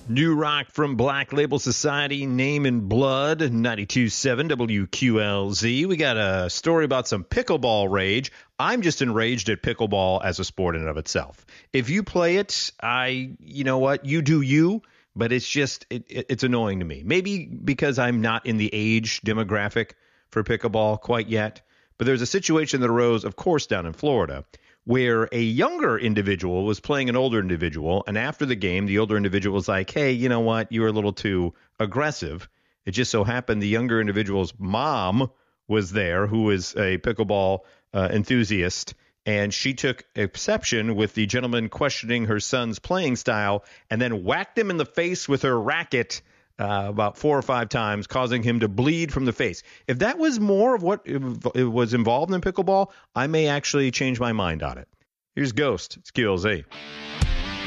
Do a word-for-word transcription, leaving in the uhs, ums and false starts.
New rock from Black Label Society, Name in Blood, ninety-two point seven W Q L Z. We got a story about some pickleball rage. I'm just enraged at pickleball as a sport in and of itself. If you play it, I, you know what, you do you, but it's just, it, it, it's annoying to me. Maybe because I'm not in the age demographic for pickleball quite yet, but there's a situation that arose, of course, down in Florida, where a younger individual was playing an older individual, and after the game, the older individual was like, hey, you know what, you were a little too aggressive. It just so happened the younger individual's mom was there, who is a pickleball uh, enthusiast, and she took exception with the gentleman questioning her son's playing style and then whacked him in the face with her racket uh, about four or five times, causing him to bleed from the face. If that was more of what it was involved in pickleball, I may actually change my mind on it. Here's Ghost. It's Q L Z.